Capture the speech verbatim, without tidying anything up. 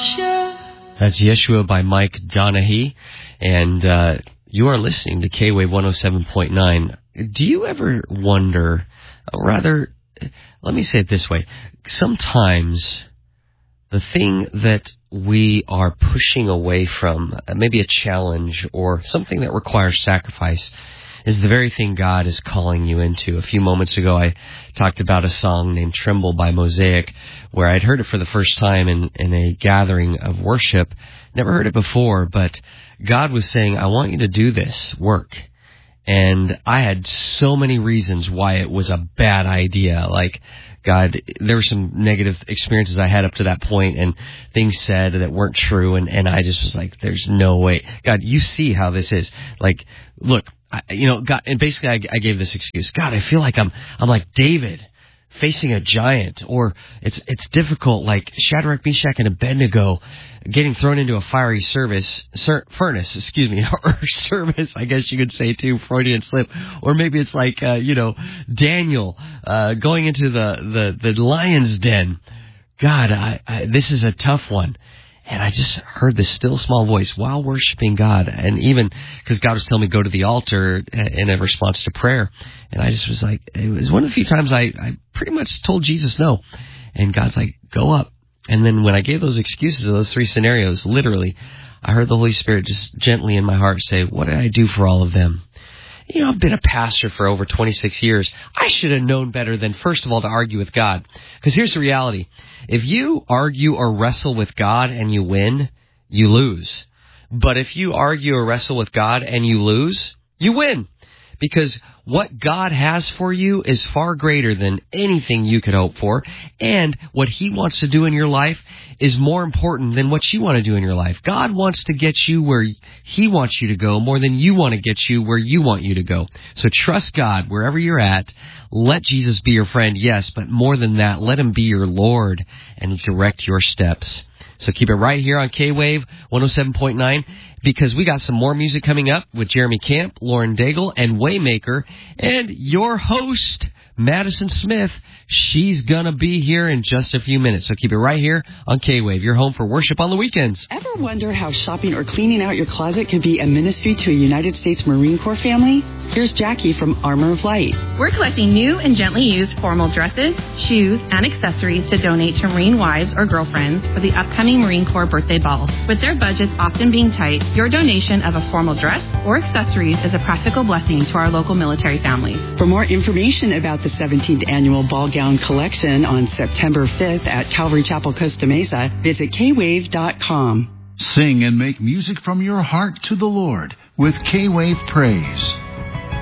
That's Yeshua by Mike Donahue, and uh, you are listening to K-Wave one oh seven point nine. Do you ever wonder, or rather, let me say it this way, sometimes the thing that we are pushing away from, maybe a challenge or something that requires sacrifice, is the very thing God is calling you into. A few moments ago, I talked about a song named Tremble by Mosaic, where I'd heard it for the first time in, in a gathering of worship. Never heard it before, but God was saying, I want you to do this work. And I had so many reasons why it was a bad idea. Like, God, there were some negative experiences I had up to that point and things said that weren't true. And, and I just was like, there's no way. God, you see how this is. Like, look, I, you know, God, and basically I, I gave this excuse. God, I feel like I'm, I'm like David facing a giant, or it's, it's difficult, like Shadrach, Meshach, and Abednego getting thrown into a fiery service, ser, furnace, excuse me, or service, I guess you could say too, Freudian slip. Or maybe it's like, uh, you know, Daniel, uh, going into the, the, the lion's den. God, I, I, this is a tough one. And I just heard this still small voice while worshiping God. And even because God was telling me go to the altar in a response to prayer. And I just was like, it was one of the few times I, I pretty much told Jesus no. And God's like, go up. And then when I gave those excuses of those three scenarios, literally, I heard the Holy Spirit just gently in my heart say, what did I do for all of them? You know, I've been a pastor for over twenty-six years. I should have known better than, first of all, to argue with God. Because here's the reality. If you argue or wrestle with God and you win, you lose. But if you argue or wrestle with God and you lose, you win. Because what God has for you is far greater than anything you could hope for. And what He wants to do in your life is more important than what you want to do in your life. God wants to get you where He wants you to go more than you want to get you where you want you to go. So trust God wherever you're at. Let Jesus be your friend, yes, but more than that, let Him be your Lord and direct your steps. So keep it right here on K-Wave one oh seven point nine, because we got some more music coming up with Jeremy Camp, Lauren Daigle, and Waymaker. And your host, Madison Smith, she's going to be here in just a few minutes. So keep it right here on K-Wave, your home for worship on the weekends. Ever wonder how shopping or cleaning out your closet could be a ministry to a United States Marine Corps family? Here's Jackie from Armor of Light. We're collecting new and gently used formal dresses, shoes, and accessories to donate to Marine wives or girlfriends for the upcoming Marine Corps birthday balls. With their budgets often being tight, your donation of a formal dress or accessories is a practical blessing to our local military families. For more information about the seventeenth Annual Ball Gown Collection on September fifth at Calvary Chapel, Costa Mesa, visit K wave dot com. Sing and make music from your heart to the Lord with K-Wave Praise.